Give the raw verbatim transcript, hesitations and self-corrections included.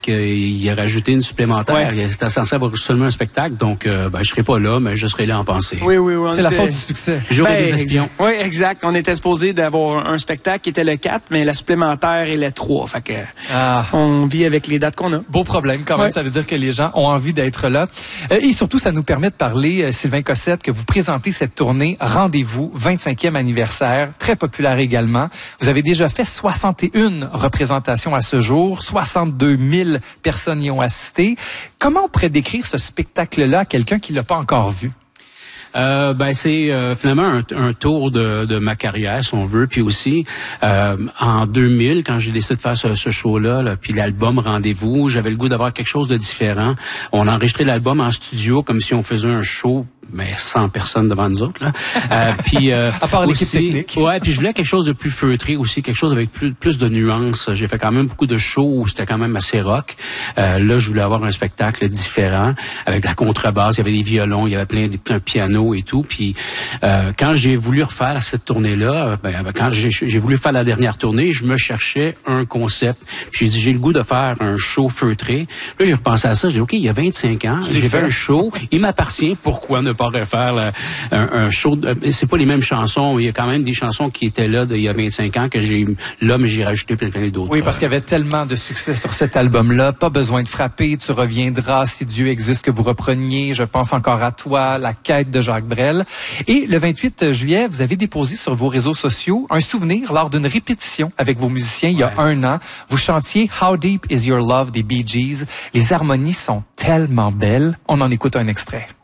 qu'il a rajouté une supplémentaire. Ouais. C'était censé avoir seulement un spectacle, donc euh, ben, je serai pas là, mais je serai là en pensée. Oui, oui, oui. C'est était... la faute du succès. J'aurais ben, des espions. Exact. Oui, exact. On était supposé d'avoir un spectacle qui était le quatre, mais la supplémentaire est le trois. Fait que ah. on vit avec les dates qu'on a. Beau problème quand même. Ouais. Ça veut dire que les gens ont envie d'être là. Euh, et surtout, ça nous permet de parler, euh, Sylvain Cossette, que vous présentez cette tournée Rendez-vous, vingt-cinquième anniversaire, très populaire également. Vous avez déjà fait soixante et une représentations à ce jour, soixante-deux mille personnes y ont assisté. Comment on pourrait décrire ce spectacle-là à quelqu'un qui l'a pas encore vu? Euh, ben c'est euh, finalement un, un tour de, de ma carrière, si on veut, puis aussi euh, en deux mille, quand j'ai décidé de faire ce, ce show-là, là, puis l'album Rendez-vous, j'avais le goût d'avoir quelque chose de différent. On a enregistré l'album en studio comme si on faisait un show, mais cent personnes devant nous autres, là. Euh, puis euh, à part l'équipe aussi, technique. Ouais, puis je voulais quelque chose de plus feutré aussi, quelque chose avec plus plus de nuances. J'ai fait quand même beaucoup de shows où c'était quand même assez rock. Euh, là, je voulais avoir un spectacle différent avec la contrebasse, il y avait des violons, il y avait plein de un piano et tout. Puis euh, quand j'ai voulu refaire cette tournée-là, ben, quand j'ai, j'ai voulu faire la dernière tournée, je me cherchais un concept. Puis j'ai dit j'ai le goût de faire un show feutré. Là, j'ai repensé à ça. J'ai dit ok, il y a vingt-cinq ans, j'ai fait un show, il m'appartient. Pourquoi ne pas refaire là, un, un show? De, c'est pas les mêmes chansons. Il y a quand même des chansons qui étaient là de, il y a vingt-cinq ans que j'ai là, mais j'ai rajouté plein plein d'autres. Oui, parce qu'il y avait tellement de succès sur cet album-là. Pas besoin de frapper. Tu reviendras si Dieu existe que vous repreniez. Je pense encore à toi. La quête de Jacques Brel. Et le vingt-huit juillet, vous avez déposé sur vos réseaux sociaux un souvenir lors d'une répétition avec vos musiciens il y a ouais. un an. Vous chantiez How Deep Is Your Love des Bee Gees. Les harmonies sont tellement belles. On en écoute un extrait.